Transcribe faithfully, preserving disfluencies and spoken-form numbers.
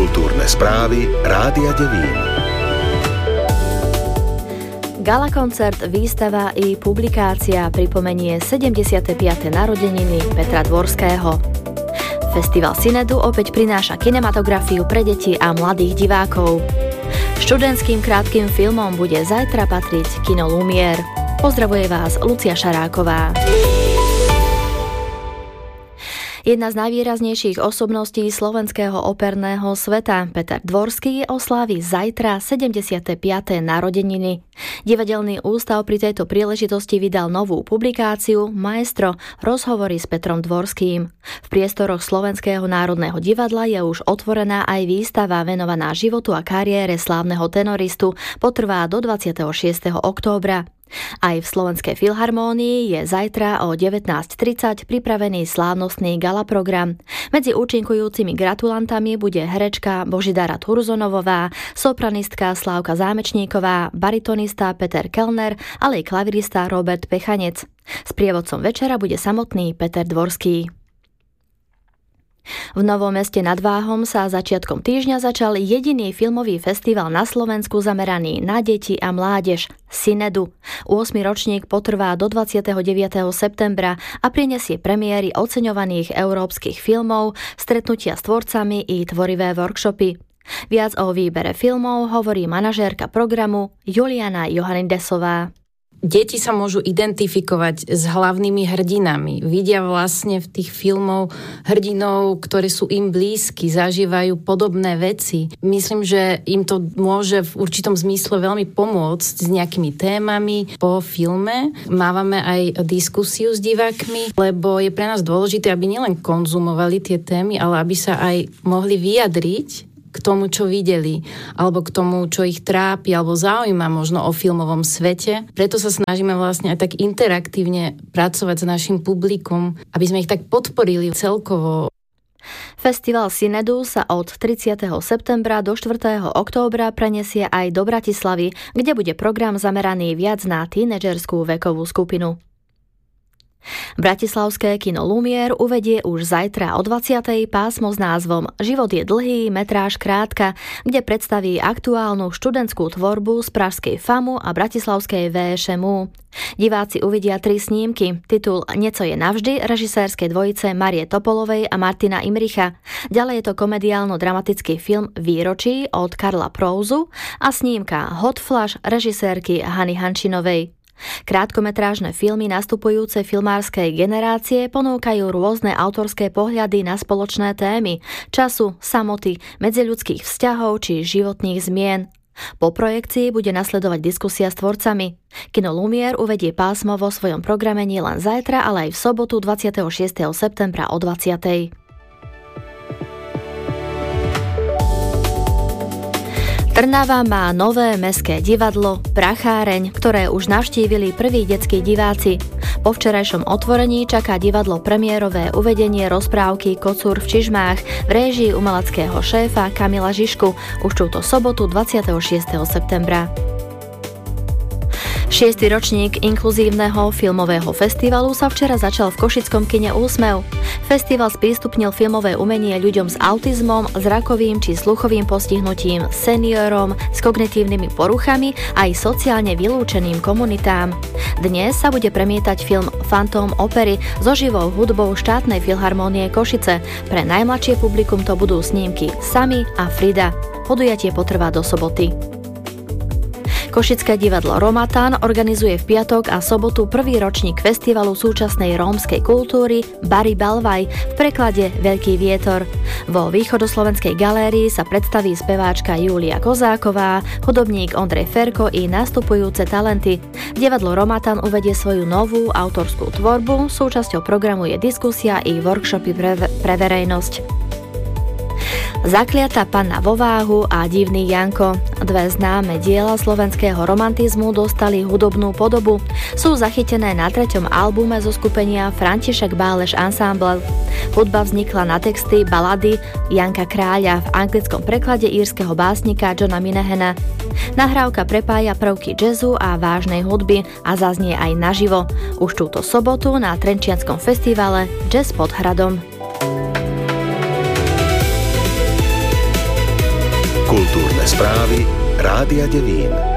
Kultúrne správy Rádia Devín. Gala koncert, výstava i publikácia pripomenie sedemdesiate piate narodeniny Petra Dvorského. Festival Synedu opäť prináša kinematografiu pre deti a mladých divákov. Študentským krátkym filmom bude zajtra patriť kino Lumière. Pozdravuje vás Lucia Šaráková. Jedna z najvýraznejších osobností slovenského operného sveta, Peter Dvorský, oslávi zajtra sedemdesiate piate narodeniny. Divadelný ústav pri tejto príležitosti vydal novú publikáciu Maestro – rozhovory s Petrom Dvorským. V priestoroch Slovenského národného divadla je už otvorená aj výstava venovaná životu a kariére slávneho tenoristu, potrvá do dvadsiateho šiesteho októbra. Aj v Slovenskej filharmónii je zajtra o devätnásť tridsať pripravený slávnostný gala program. Medzi účinkujúcimi gratulantami bude herečka Božidara Turzonovová, sopranistka Slávka Zámečníková, baritonista Peter Kellner, ale aj klavirista Robert Pechanec. Sprievodcom večera bude samotný Peter Dvorský. V Novom Meste nad Váhom sa začiatkom týždňa začal jediný filmový festival na Slovensku zameraný na deti a mládež Synedu. ôsmy ročník potrvá do dvadsiateho deviateho septembra a prinesie premiéry oceňovaných európskych filmov, stretnutia s tvorcami i tvorivé workshopy. Viac o výbere filmov hovorí manažérka programu Juliana Johannidesová. Deti sa môžu identifikovať s hlavnými hrdinami. Vidia vlastne v tých filmov hrdinov, ktorí sú im blízky, zažívajú podobné veci. Myslím, že im to môže v určitom zmysle veľmi pomôcť s nejakými témami po filme. Mávame aj diskusiu s divákmi, lebo je pre nás dôležité, aby nielen konzumovali tie témy, ale aby sa aj mohli vyjadriť k tomu, čo videli, alebo k tomu, čo ich trápi, alebo zaujíma možno o filmovom svete. Preto sa snažíme vlastne aj tak interaktívne pracovať s našim publikom, aby sme ich tak podporili celkovo. Festival Synedu sa od tridsiateho septembra do štvrtého októbra prenesie aj do Bratislavy, kde bude program zameraný viac na tínedžerskú vekovú skupinu. Bratislavské kino Lumière uvedie už zajtra o dvadsiatej pásmo s názvom Život je dlhý, metráž krátka, kde predstaví aktuálnu študentskú tvorbu z pražskej FAMu a bratislavskej vé eš em ú. Diváci uvidia tri snímky. Titul Nieco je navždy režisérskej dvojice Márie Topolovej a Martina Imricha. Ďalej je to komediálno-dramatický film Výročí od Karla Prouzu a snímka Hot Flash režisérky Hany Hančinovej. Krátkometrážne filmy nastupujúce filmárskej generácie ponúkajú rôzne autorské pohľady na spoločné témy, času, samoty, medziľudských vzťahov či životných zmien. Po projekcii bude nasledovať diskusia s tvorcami. Kino Lumière uvedie pásmo vo svojom programe nielen zajtra, ale aj v sobotu dvadsiateho šiesteho septembra o dvadsiatej. Trnava má nové mestské divadlo Pracháreň, ktoré už navštívili prví detskí diváci. Po včerajšom otvorení čaká divadlo premiérové uvedenie rozprávky Kocúr v čižmách v réžii umeleckého šéfa Kamila Žižku už túto sobotu dvadsiateho šiesteho septembra. Šiestý ročník inkluzívneho filmového festivalu sa včera začal v košickom kine Úsmev. Festival sprístupnil filmové umenie ľuďom s autizmom, zrakovým či sluchovým postihnutím, seniorom, s kognitívnymi poruchami aj sociálne vylúčeným komunitám. Dnes sa bude premietať film Fantóm opery so živou hudbou štátnej filharmónie Košice. Pre najmladšie publikum to budú snímky Sami a Frida. Podujatie potrvá do soboty. Košické divadlo Romatán organizuje v piatok a sobotu prvý ročník festivalu súčasnej rómskej kultúry Bari Balvaj, v preklade Veľký vietor. Vo východoslovenskej galérii sa predstaví speváčka Júlia Kozáková, hudobník Ondrej Ferko i nastupujúce talenty. Divadlo Romatán uvedie svoju novú autorskú tvorbu, súčasťou programu je diskusia i workshopy pre, pre verejnosť. Zakliatá panna vo váhu a Divný Janko. Dve známe diela slovenského romantizmu dostali hudobnú podobu. Sú zachytené na treťom albume zo skupenia František Báleš Ensemble. Hudba vznikla na texty balady Janka Kráľa v anglickom preklade írskeho básnika Johna Minehena. Nahrávka prepája prvky jazzu a vážnej hudby a zaznie aj naživo. Už túto sobotu na Trenčianskom festivale Jazz pod hradom. Kultúrne správy Rádia Devín.